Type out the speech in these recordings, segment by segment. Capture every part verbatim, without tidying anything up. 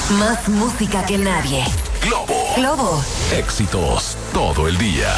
Más música que nadie. Globo. Globo. Éxitos todo el día.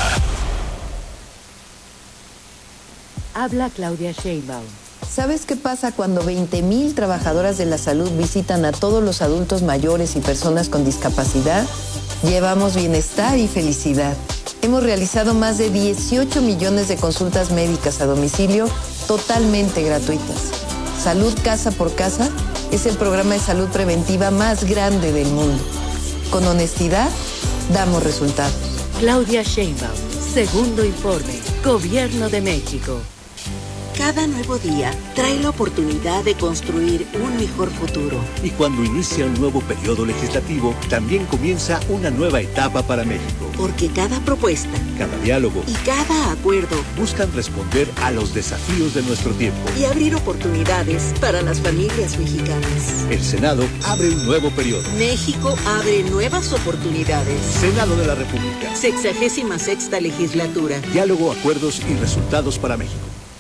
Habla Claudia Sheinbaum. ¿Sabes qué pasa cuando veinte mil trabajadoras de la salud visitan a todos los adultos mayores y personas con discapacidad? Llevamos bienestar y felicidad. Hemos realizado más de dieciocho millones de consultas médicas a domicilio totalmente gratuitas. Salud Casa por Casa es el programa de salud preventiva más grande del mundo. Con honestidad, damos resultados. Claudia Sheinbaum, segundo informe, Gobierno de México. Cada nuevo día trae la oportunidad de construir un mejor futuro. Y cuando inicia un nuevo periodo legislativo, también comienza una nueva etapa para México. Porque cada propuesta, cada diálogo y cada acuerdo buscan responder a los desafíos de nuestro tiempo y abrir oportunidades para las familias mexicanas. El Senado abre un nuevo periodo. México abre nuevas oportunidades. Senado de la República. Sexagésima sexta legislatura. Diálogo, acuerdos y resultados para México.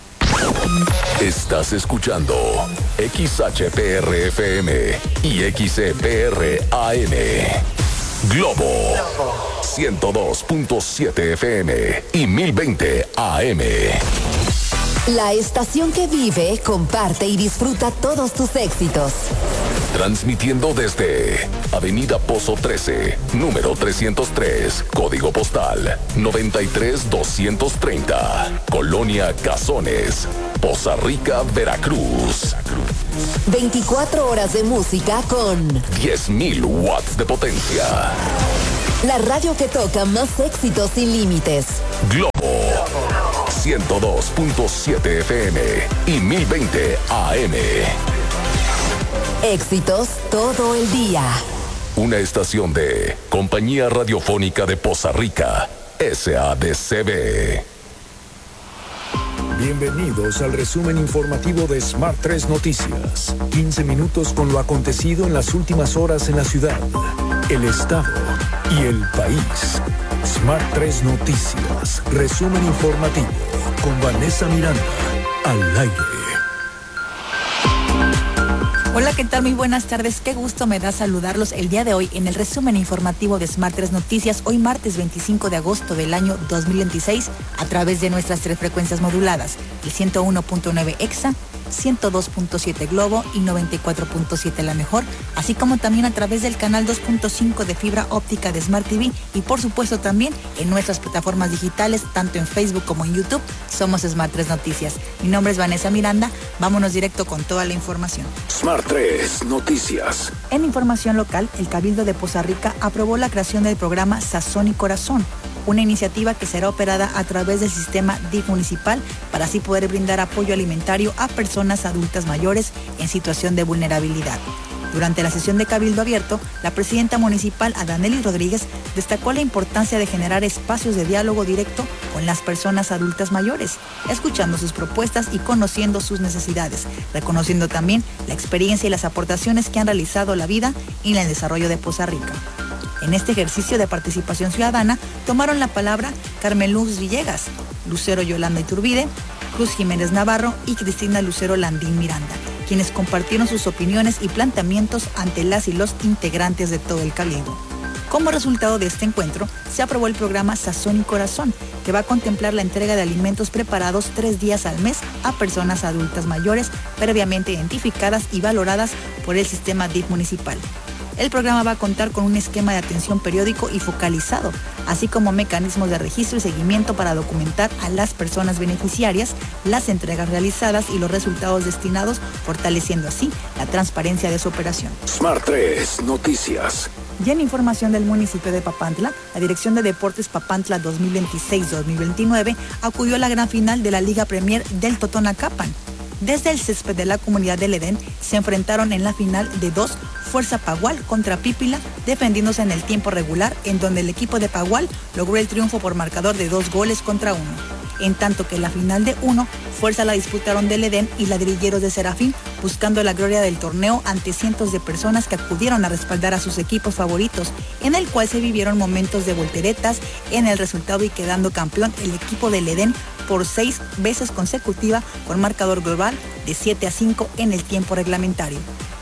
Estás escuchando X H P R F M y X E P R A M. Globo ciento dos punto siete F M y mil veinte A M. La estación que vive, comparte y disfruta todos tus éxitos. Transmitiendo desde Avenida Pozo trece, número trescientos tres, código postal noventa y tres doscientos treinta, Colonia Cazones, Poza Rica, Veracruz. veinticuatro horas de música con diez mil watts de potencia. La radio que toca más éxitos sin límites. Globo ciento dos punto siete F M y mil veinte A M. Éxitos todo el día. Una estación de Compañía Radiofónica de Poza Rica, S A D C B. Bienvenidos al resumen informativo de Smart tres Noticias. quince minutos con lo acontecido en las últimas horas en la ciudad, el estado y el país. Smart tres Noticias, resumen informativo con Vanessa Miranda, al aire. Hola, ¿qué tal? Muy buenas tardes. Qué gusto me da saludarlos el día de hoy en el resumen informativo de Smart tres Noticias, hoy martes veinticinco de agosto del año dos mil veintiséis, a través de nuestras tres frecuencias moduladas, el ciento uno punto nueve Exa, ciento dos punto siete Globo y noventa y cuatro punto siete La Mejor, así como también a través del canal dos punto cinco de fibra óptica de Smart T V y por supuesto también en nuestras plataformas digitales, tanto en Facebook como en YouTube. Somos Smart tres Noticias. Mi nombre es Vanessa Miranda. Vámonos directo con toda la información. Smart tres Noticias. En información local, el Cabildo de Poza Rica aprobó la creación del programa Sazón y Corazón, una iniciativa que será operada a través del sistema D I F municipal para así poder brindar apoyo alimentario a personas adultas mayores en situación de vulnerabilidad. Durante la sesión de Cabildo Abierto, la presidenta municipal, Adanely Rodríguez, destacó la importancia de generar espacios de diálogo directo con las personas adultas mayores, escuchando sus propuestas y conociendo sus necesidades, reconociendo también la experiencia y las aportaciones que han realizado la vida y en el desarrollo de Poza Rica. En este ejercicio de participación ciudadana tomaron la palabra Carmen Luz Villegas, Lucero Yolanda Iturbide, Cruz Jiménez Navarro y Cristina Lucero Landín Miranda, quienes compartieron sus opiniones y planteamientos ante las y los integrantes de todo el Cabildo. Como resultado de este encuentro, se aprobó el programa Sazón y Corazón, que va a contemplar la entrega de alimentos preparados tres días al mes a personas adultas mayores previamente identificadas y valoradas por el sistema D I F municipal. El programa va a contar con un esquema de atención periódico y focalizado, así como mecanismos de registro y seguimiento para documentar a las personas beneficiarias, las entregas realizadas y los resultados destinados, fortaleciendo así la transparencia de su operación. Smart tres Noticias. Ya en información del municipio de Papantla, la Dirección de Deportes Papantla dos mil veintiséis dos mil veintinueve acudió a la gran final de la Liga Premier del Totonacapan. Desde el césped de la comunidad del Edén se enfrentaron en la final de dos Fuerza Pagual contra Pípila, defendiéndose en el tiempo regular, en donde el equipo de Pagual logró el triunfo por marcador de dos goles contra uno. En tanto que la final de uno, Fuerza la disputaron del Edén y ladrilleros de Serafín, buscando la gloria del torneo ante cientos de personas que acudieron a respaldar a sus equipos favoritos, en el cual se vivieron momentos de volteretas en el resultado y quedando campeón el equipo del Edén por seis veces consecutiva con marcador global de siete a cinco en el tiempo reglamentario.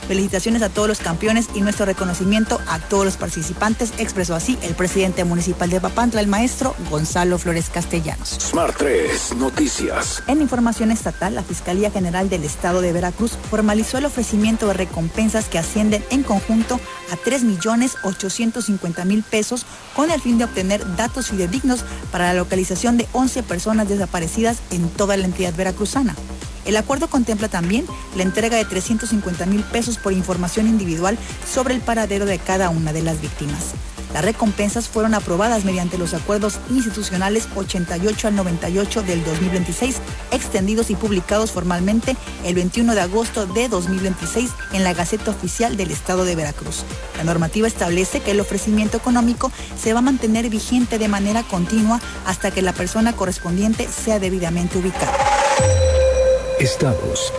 Felicitaciones a todos los campeones y nuestro reconocimiento a todos los participantes, expresó así el presidente municipal de Papantla, el maestro Gonzalo Flores Castellanos. Smart tres Noticias. En información estatal, la Fiscalía General del Estado de Veracruz formalizó el ofrecimiento de recompensas que ascienden en conjunto a tres millones ochocientos cincuenta mil pesos con el fin de obtener datos fidedignos para la localización de once personas desaparecidas en toda la entidad veracruzana. El acuerdo contempla también la entrega de trescientos cincuenta mil pesos por información individual sobre el paradero de cada una de las víctimas. Las recompensas fueron aprobadas mediante los acuerdos institucionales ochenta y ocho al noventa y ocho del dos mil veintiséis, extendidos y publicados formalmente el veintiuno de agosto de dos mil veintiséis en la Gaceta Oficial del Estado de Veracruz. La normativa establece que el ofrecimiento económico se va a mantener vigente de manera continua hasta que la persona correspondiente sea debidamente ubicada. Estados.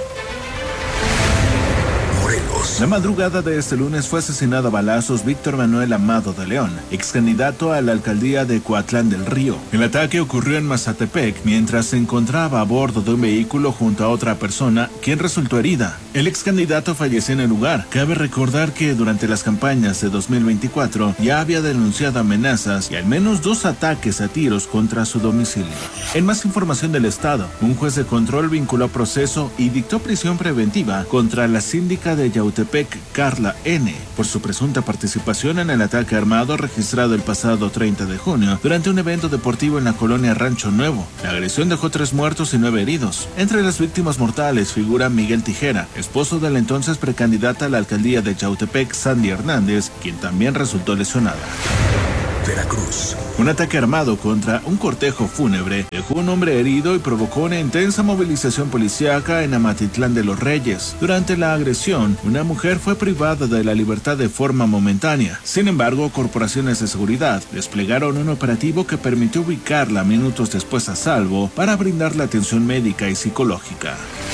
La madrugada de este lunes fue asesinado a balazos Víctor Manuel Amado de León, ex candidato a la alcaldía de Coatlán del Río. El ataque ocurrió en Mazatepec mientras se encontraba a bordo de un vehículo junto a otra persona, quien resultó herida. El ex candidato falleció en el lugar. Cabe recordar que durante las campañas de dos mil veinticuatro ya había denunciado amenazas y al menos dos ataques a tiros contra su domicilio. En más información del Estado, un juez de control vinculó proceso y dictó prisión preventiva contra la síndica de Yautepec, Carla N., por su presunta participación en el ataque armado registrado el pasado treinta de junio durante un evento deportivo en la colonia Rancho Nuevo. La agresión dejó tres muertos y nueve heridos. Entre las víctimas mortales figura Miguel Tijera, esposo de la entonces precandidata a la alcaldía de Yautepec, Sandy Hernández, quien también resultó lesionada. Veracruz. Un ataque armado contra un cortejo fúnebre dejó un hombre herido y provocó una intensa movilización policíaca en Amatitlán de los Reyes. Durante la agresión, una mujer fue privada de la libertad de forma momentánea. Sin embargo, corporaciones de seguridad desplegaron un operativo que permitió ubicarla minutos después a salvo para brindarle atención médica y psicológica.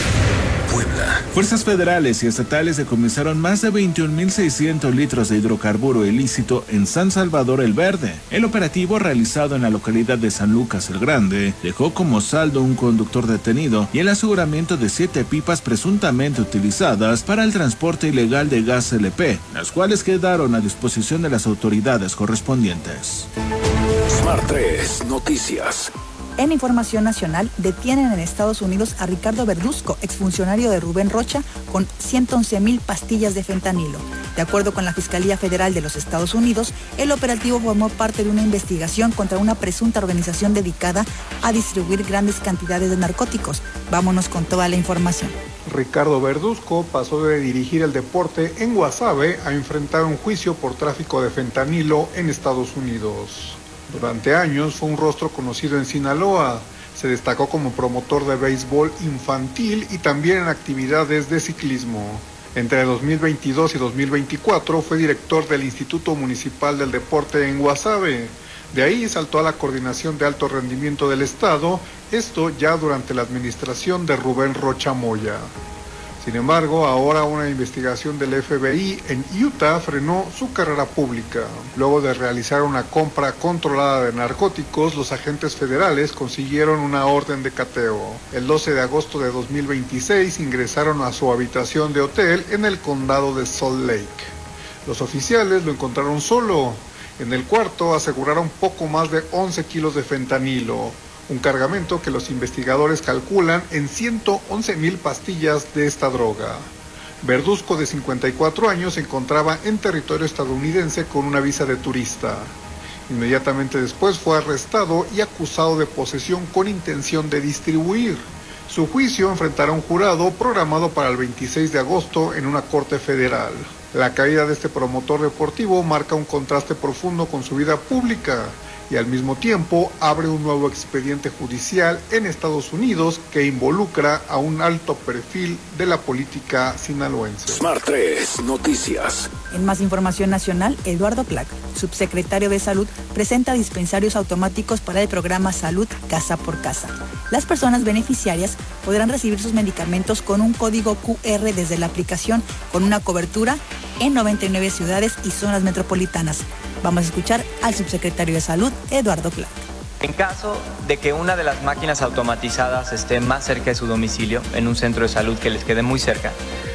Puebla. Fuerzas federales y estatales decomisaron más de veintiún mil seiscientos litros de hidrocarburo ilícito en San Salvador el Verde. El operativo, realizado en la localidad de San Lucas el Grande, dejó como saldo un conductor detenido y el aseguramiento de siete pipas presuntamente utilizadas para el transporte ilegal de gas L P, las cuales quedaron a disposición de las autoridades correspondientes. Smart tres Noticias. En información nacional, detienen en Estados Unidos a Ricardo Verduzco, exfuncionario de Rubén Rocha, con ciento once mil pastillas de fentanilo. De acuerdo con la Fiscalía Federal de los Estados Unidos, el operativo formó parte de una investigación contra una presunta organización dedicada a distribuir grandes cantidades de narcóticos. Vámonos con toda la información. Ricardo Verduzco pasó de dirigir el deporte en Guasave a enfrentar un juicio por tráfico de fentanilo en Estados Unidos. Durante años fue un rostro conocido en Sinaloa. Se destacó como promotor de béisbol infantil y también en actividades de ciclismo. Entre dos mil veintidós y dos mil veinticuatro fue director del Instituto Municipal del Deporte en Guasave. De ahí saltó a la Coordinación de Alto Rendimiento del Estado, esto ya durante la administración de Rubén Rocha Moya. Sin embargo, ahora una investigación del F B I en Utah frenó su carrera pública. Luego de realizar una compra controlada de narcóticos, los agentes federales consiguieron una orden de cateo. El doce de agosto de dos mil veintiséis ingresaron a su habitación de hotel en el condado de Salt Lake. Los oficiales lo encontraron solo. En el cuarto aseguraron poco más de once kilos de fentanilo. Un cargamento que los investigadores calculan en ciento once mil pastillas de esta droga. Verduzco, de cincuenta y cuatro años, se encontraba en territorio estadounidense con una visa de turista. Inmediatamente después fue arrestado y acusado de posesión con intención de distribuir. Su juicio enfrentará a un jurado programado para el veintiséis de agosto en una corte federal. La caída de este promotor deportivo marca un contraste profundo con su vida pública y al mismo tiempo abre un nuevo expediente judicial en Estados Unidos que involucra a un alto perfil de la política sinaloense. Smart tres Noticias. En más información nacional, Eduardo Clark, subsecretario de Salud, presenta dispensarios automáticos para el programa Salud Casa por Casa. Las personas beneficiarias podrán recibir sus medicamentos con un código Q R desde la aplicación, con una cobertura en noventa y nueve ciudades y zonas metropolitanas. Vamos a escuchar al subsecretario de Salud, Eduardo Clark. En caso de que una de las máquinas automatizadas esté más cerca de su domicilio, en un centro de salud que les quede muy cerca,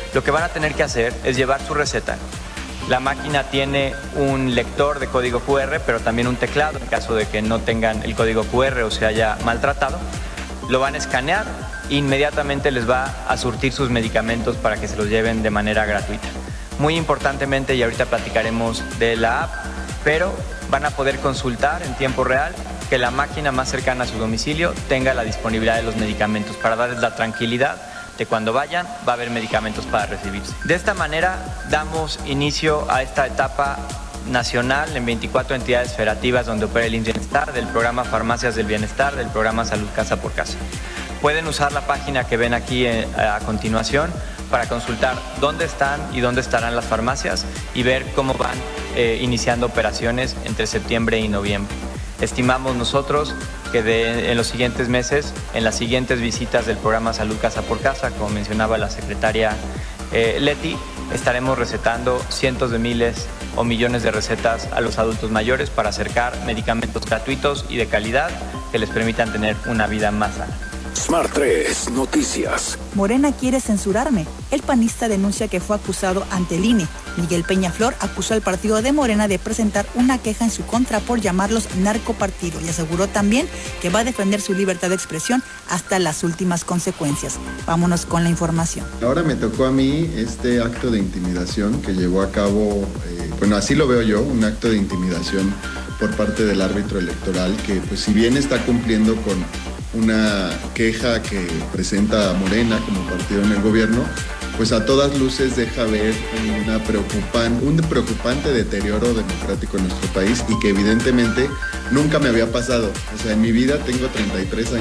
Lo que van a tener que hacer es llevar su receta. La máquina tiene un lector de código cu erre, pero también un teclado en caso de que no tengan el código cu erre o se haya maltratado. Lo van a escanear e inmediatamente les va a surtir sus medicamentos para que se los lleven de manera gratuita. Muy importantemente, y ahorita platicaremos de la app, pero van a poder consultar en tiempo real que la máquina más cercana a su domicilio tenga la disponibilidad de los medicamentos para darles la tranquilidad de cuando vayan va a haber medicamentos para recibirse. De esta manera damos inicio a esta etapa nacional en veinticuatro entidades federativas donde opera el I M S S Bienestar, del programa Farmacias del Bienestar, del programa Salud Casa por Casa. Pueden usar la página que ven aquí a continuación para consultar dónde están y dónde estarán las farmacias y ver cómo van eh, iniciando operaciones entre septiembre y noviembre. Estimamos nosotros que de, en los siguientes meses, en las siguientes visitas del programa Salud Casa por Casa, como mencionaba la secretaria eh, Leti, estaremos recetando cientos de miles o millones de recetas a los adultos mayores para acercar medicamentos gratuitos y de calidad que les permitan tener una vida más sana. Smart tres Noticias. Morena quiere censurarme. El panista denuncia que fue acusado ante el I N E. Miguel Peñaflor acusó al partido de Morena de presentar una queja en su contra por llamarlos narcopartido y aseguró también que va a defender su libertad de expresión hasta las últimas consecuencias. Vámonos con la información. Ahora me tocó a mí este acto de intimidación que llevó a cabo, eh, bueno, así lo veo yo, un acto de intimidación por parte del árbitro electoral que, pues, si bien está cumpliendo con una queja que presenta Morena como partido en el gobierno, pues a todas luces deja ver una preocupan, un preocupante deterioro democrático en nuestro país y que evidentemente nunca me había pasado. O sea, en mi vida tengo treinta y tres años.